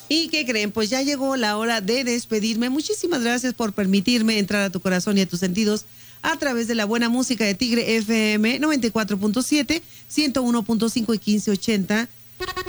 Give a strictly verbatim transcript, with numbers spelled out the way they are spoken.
¿Y qué creen? Pues ya llegó la hora de despedirme. Muchísimas gracias por permitirme entrar a tu corazón y a tus sentidos a través de la buena música de Tigre F M noventa y cuatro punto siete, ciento uno punto cinco y quince ochenta.